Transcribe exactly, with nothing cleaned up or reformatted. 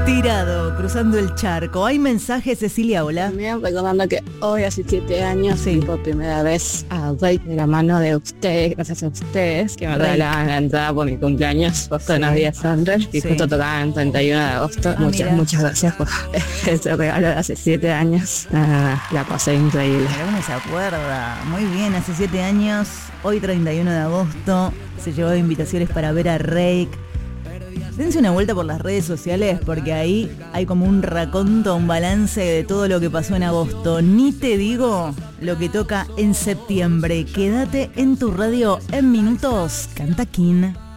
tirado, cruzando el charco. Hay mensajes, Cecilia, hola. También recordando que hoy hace siete años sí. por primera vez a Rey de la mano de ustedes, gracias a ustedes, que me regalaban la entrada por mi cumpleaños, justo unos días antes, y sí. justo tocaban el treinta y uno de agosto. Ah, muchas, mira. muchas gracias por ese regalo de hace siete años. Ah, la pasé increíble. Pero uno se acuerda. Muy bien, hace siete años, hoy treinta y uno de agosto, se llevó invitaciones para ver a Reik. Dense una vuelta por las redes sociales porque ahí hay como un raconto, un balance de todo lo que pasó en agosto. Ni te digo lo que toca en septiembre. Quédate en tu radio en minutos. Canta King.